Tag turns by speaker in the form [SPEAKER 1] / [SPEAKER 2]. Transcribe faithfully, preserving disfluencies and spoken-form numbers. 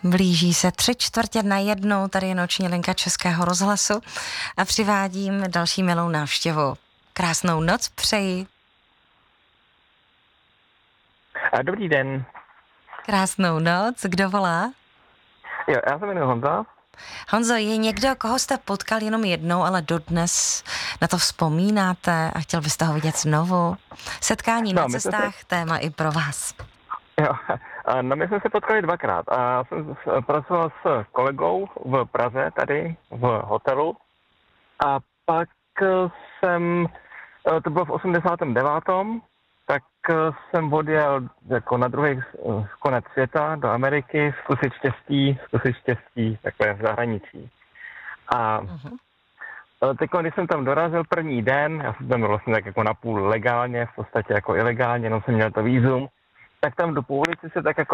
[SPEAKER 1] Blíží se tři čtvrtě na jednu, tady je noční linka Českého rozhlasu a přivádím další milou návštěvu. Krásnou noc přeji.
[SPEAKER 2] Dobrý den.
[SPEAKER 1] Krásnou noc, kdo volá?
[SPEAKER 2] Jo, já se jmenuji Honza.
[SPEAKER 1] Honzo, je někdo, koho jste potkal jenom jednou, ale dodnes na to vzpomínáte a chtěl byste ho vidět znovu? Setkání
[SPEAKER 2] No,
[SPEAKER 1] na
[SPEAKER 2] my jsme
[SPEAKER 1] cestách,
[SPEAKER 2] se-
[SPEAKER 1] téma i pro vás.
[SPEAKER 2] Jo, a no my jsme se potkali dvakrát. A já jsem s- pracoval s kolegou v Praze, tady v hotelu. A pak eh, jsem, eh, to bylo v osmdesátém devátém, tak eh, jsem odjel jako na druhý eh, konec světa do Ameriky, zkusit štěstí, zkusit štěstí takové v zahraničí. A
[SPEAKER 1] Mhm.
[SPEAKER 2] teď, když jsem tam dorazil první den, já jsem tam byl vlastně tak jako napůl legálně, v podstatě jako ilegálně, jenom jsem měl to vízum, tak tam do půl ulici se tak jako